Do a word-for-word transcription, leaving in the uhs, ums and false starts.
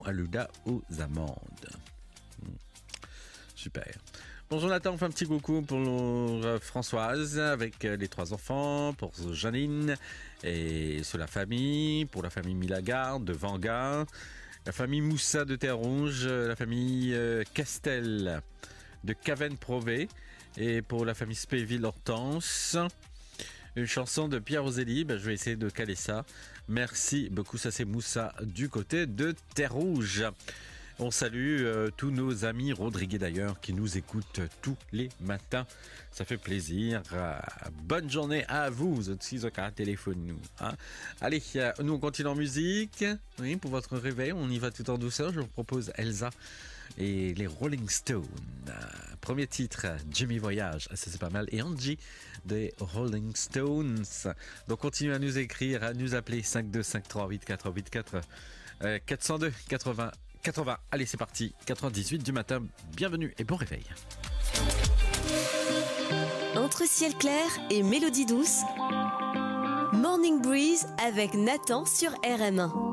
Aluda aux amandes. Super. Bonjour Nathan, on fait un petit coucou pour euh, Françoise avec euh, les trois enfants, pour Janine et sur la famille, pour la famille Milagarde de Vanguard, la famille Moussa de Terre-Rouge, la famille euh, Castel de Caven-Prové et pour la famille Spéville-Hortense. Une chanson de Pierre Roselli, ben, je vais essayer de caler ça. Merci beaucoup, ça c'est Moussa du côté de Terre-Rouge. On salue euh, tous nos amis Rodriguez d'ailleurs qui nous écoutent tous les matins. Ça fait plaisir. Euh, bonne journée à vous, vous aussi, vous avez un téléphone nous. Hein. Allez, euh, nous on continue en musique. Oui, pour votre réveil, on y va tout en douceur. Je vous propose Elsa et les Rolling Stones. Euh, premier titre, Jimmy Voyage. Ça c'est pas mal. Et Angie des Rolling Stones. Donc continuez à nous écrire, à nous appeler cinq deux cinq trois huit quatre huit quatre euh, quatre zéro deux quatre-vingts quatre-vingts. Allez, c'est parti. quatre heures dix-huit du matin. Bienvenue et bon réveil. Entre ciel clair et mélodie douce, Morning Breeze avec Nathan sur R M un.